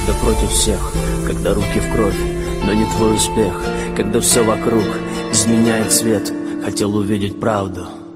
когда против всех, когда руки в кровь, но не твой успех, когда все вокруг изменяет цвет. Хотел увидеть правду,